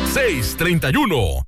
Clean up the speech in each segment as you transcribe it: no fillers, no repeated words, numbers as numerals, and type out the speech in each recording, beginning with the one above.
631.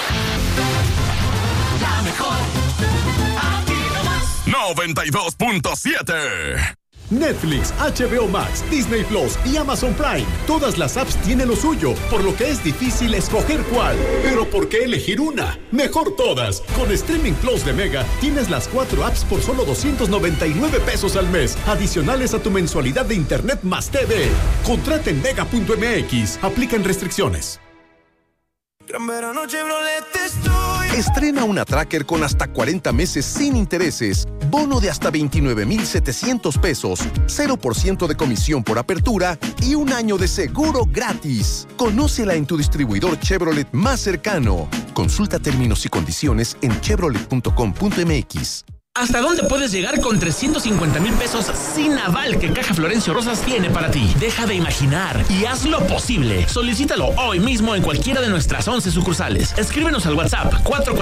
La mejor. Aquí nomás. 92.7. Netflix, HBO Max, Disney Plus y Amazon Prime. Todas las apps tienen lo suyo, por lo que es difícil escoger cuál. Pero ¿por qué elegir una? Mejor todas. Con Streaming Plus de Mega tienes las 4 apps por solo 299 pesos al mes, adicionales a tu mensualidad de internet más TV. Contrata en mega.mx. Aplican restricciones. Gran Verano Chevrolet estoy. Estrena una Tracker con hasta 40 meses sin intereses, bono de hasta 29,700 pesos, 0% de comisión por apertura y un año de seguro gratis. Conócela en tu distribuidor Chevrolet más cercano. Consulta términos y condiciones en chevrolet.com.mx. ¿Hasta dónde puedes llegar con 350,000 pesos sin aval que Caja Florencio Rosas tiene para ti? Deja de imaginar y haz lo posible. Solicítalo hoy mismo en cualquiera de nuestras 11 sucursales. Escríbenos al WhatsApp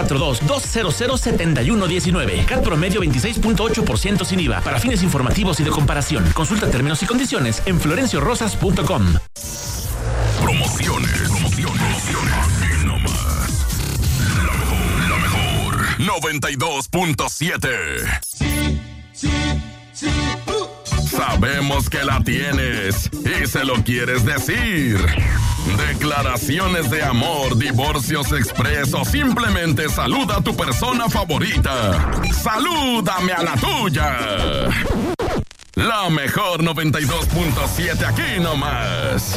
442-200-7119. CAT promedio 26.8% sin IVA. Para fines informativos y de comparación. Consulta términos y condiciones en florenciorosas.com. Promociones. No más. La mejor. 92.7. Sí. Sabemos que la tienes y se lo quieres decir. Declaraciones de amor, divorcios express o simplemente saluda a tu persona favorita. Salúdame a la tuya. La mejor 92.7 aquí nomás.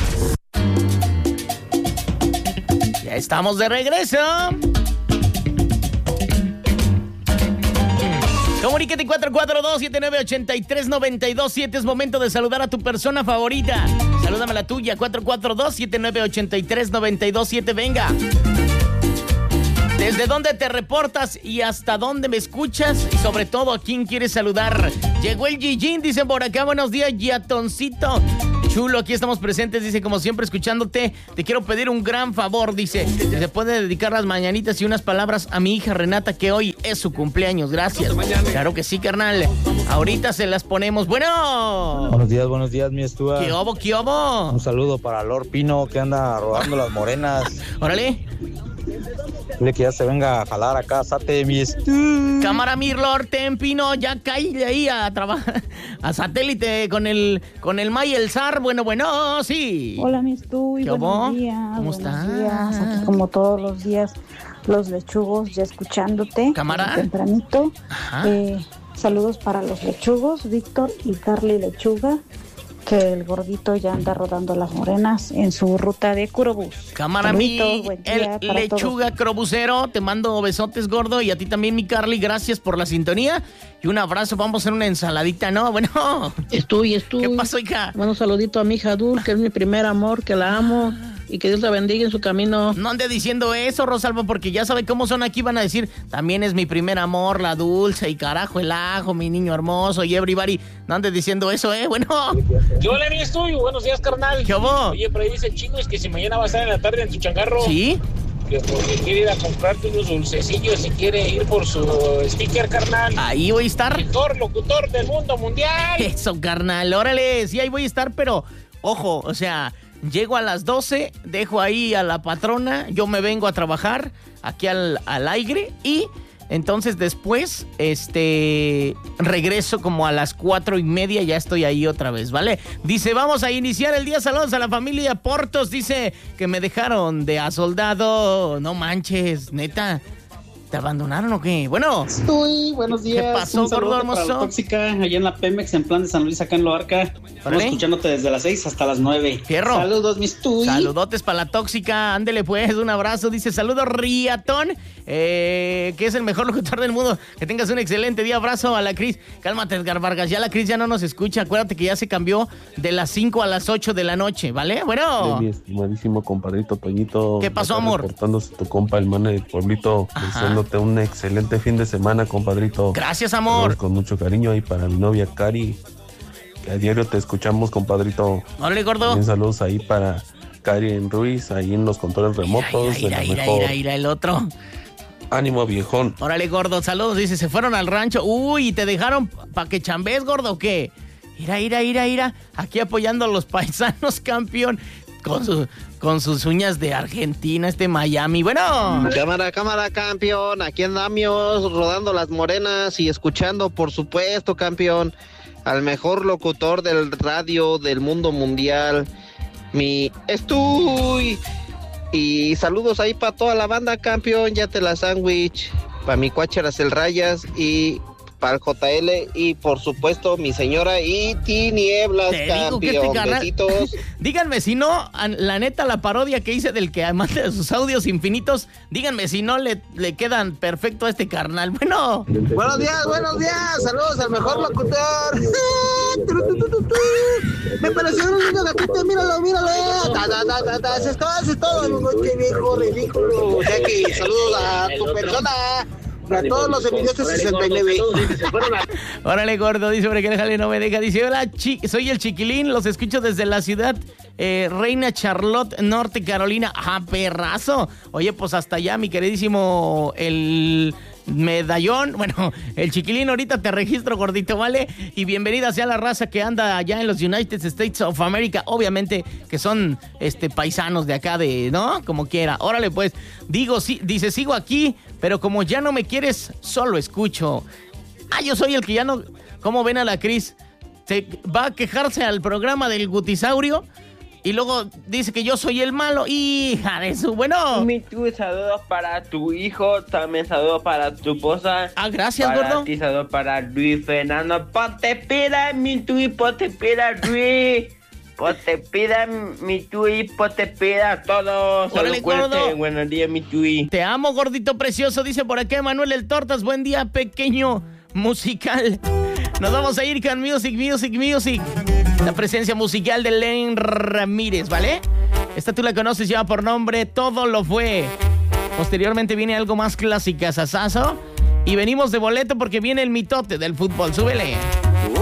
Ya estamos de regreso. Comunícate 442-7983-927. Es momento de saludar a tu persona favorita. Salúdame a la tuya, 442-7983-927. Venga. ¿Desde dónde te reportas y hasta dónde me escuchas? Y sobre todo, ¿a quién quieres saludar? Llegó el Gigín, dicen por acá. Buenos días, Yatoncito. Chulo, aquí estamos presentes, dice, como siempre, escuchándote. Te quiero pedir un gran favor, dice. ¿Se puede dedicar las mañanitas y unas palabras a mi hija Renata, que hoy es su cumpleaños? Gracias. Claro que sí, carnal. Ahorita se las ponemos. Bueno. Buenos días, mi Estúa. ¿Qué obo? Un saludo para Lord Pino, que anda rodando las morenas. Órale. Dile que ya se venga a jalar acá, Sate, mi Estúa. Cámara, mi Lord Tempino, ya caíle ahí a trabajar a satélite con el May y el Zar. Bueno, sí. Hola, mi Stu, y buenos días. ¿Cómo estás? Aquí como todos los días, los lechugos ya escuchándote. Cámara. Tempranito. Saludos para los lechugos, Víctor y Carly Lechuga, que el gordito ya anda rodando las morenas en su ruta de Curobús. Cámara, el lechuga crobusero, te mando besotes, gordo, y a ti también, mi Carly, gracias por la sintonía y un abrazo. Vamos a hacer una ensaladita, ¿no? Bueno. Estoy. ¿Qué pasó, hija? Mando un saludito a mi hija Dul, que es mi primer amor, que la amo. Y que Dios la bendiga en su camino. No ande diciendo eso, Rosalba, porque ya sabe cómo son aquí. Van a decir, también es mi primer amor, la Dulce, y carajo, el ajo, mi niño hermoso, y everybody. No ande diciendo eso, bueno. Yo le estoy. Buenos días, carnal. ¿Qué hubo? Oye, pero ahí dice el chino, es que si mañana va a estar en la tarde en tu changarro. ¿Sí? Que porque quiere ir a comprarte unos dulcecillos y quiere ir por su sticker, carnal. Ahí voy a estar. Mejor locutor del mundo mundial. Eso, carnal, órale. Sí, ahí voy a estar, pero, ojo, o sea... Llego a las 12, dejo ahí a la patrona, yo me vengo a trabajar aquí al aire y entonces después regreso como a las 4:30, ya estoy ahí otra vez, ¿vale? Dice, vamos a iniciar el día, saludos a la familia Portos, dice que me dejaron de asoldado, no manches, neta. ¿Te abandonaron o qué? Bueno. Buenos días. ¿Qué pasó, gordo hermoso? Para la Tóxica, allá en la Pemex, en plan de San Luis, acá en Loarca. Estamos escuchándote desde las 6 hasta las 9. Fierro. Saludos, mis Tuy. Saludotes para la Tóxica. Ándele pues, un abrazo. Dice, saludos, Riatón, que es el mejor locutor del mundo. Que tengas un excelente día. Abrazo a la Cris. Cálmate, Edgar Vargas. Ya la Cris ya no nos escucha. Acuérdate que ya se cambió de las 5 a las 8 de la noche, ¿vale? Bueno. Mi estimadísimo compadrito Toñito. ¿Qué pasó, amor? Reportándose tu compa, el man del pueblito. Deseándote un excelente fin de semana, compadrito. Gracias, amor. Con mucho cariño ahí para mi novia Cari, que a diario te escuchamos, compadrito. Hola, gordo. También saludos ahí para Karen Ruiz, ahí en los controles remotos. Mira, el otro. Ánimo, viejón. Órale, gordo, saludos. Dice, se fueron al rancho. Uy, ¿te dejaron para que chambees, gordo, o qué? Ira. Aquí apoyando a los paisanos, campeón. con sus uñas de Argentina, Miami. Bueno. Cámara, campeón. Aquí andamos rodando las morenas y escuchando, por supuesto, campeón, al mejor locutor del radio del mundo mundial, mi Estuy. Y saludos ahí para toda la banda, campeón. Ya te la sándwich. Para mi cuácharas el Rayas y para el JL y por supuesto mi señora y Tinieblas, campeón. Besitos. Díganme si no, la neta, la parodia que hice del que manda sus audios infinitos, díganme si no le quedan perfecto a este carnal. Bueno. Buenos días. Saludos al mejor locutor. Me pareció un niño gatito, míralo. Eso es todo, qué viejo ridículo. O sea que saludos a tu persona. A todos los envidiosos 69. Órale, gordo, dice, hombre, que déjale, no me deja. Dice, hola, soy el Chiquilín, los escucho desde la ciudad Reina Charlotte, Norte Carolina. ¡Ah, perrazo! Oye, pues hasta allá, mi queridísimo, el medallón. Bueno, el Chiquilín, ahorita te registro, gordito, ¿vale? Y bienvenida sea la raza que anda allá en los United States of America. Obviamente que son paisanos de acá, ¿no? Como quiera. Órale, pues. Digo, sí, dice, sigo aquí, pero como ya no me quieres, solo escucho. Yo soy el que ya no... ¿Cómo ven a la Cris? Se va a quejarse al programa del Gutisaurio y luego dice que yo soy el malo. Hija de su... Bueno. Mi saludos para tu hijo, también saludos para tu esposa. Gracias, para gordo. Ti, saludos para Luis Fernando. Ponte pila, mi tui, ponte pila, Luis. Ponte pila, mi tui, ponte pila a todos. Órale, gordo. Buenos días, mi tui. Te amo, gordito precioso, dice por acá Manuel el Tortas. Buen día, pequeño musical. Nos vamos a ir con Music. La presencia musical de Len Ramírez, ¿vale? Esta tú la conoces, lleva por nombre Todo lo fue. Posteriormente viene algo más clásica, sasazo. Y venimos de boleto porque viene el mitote del fútbol. Súbele.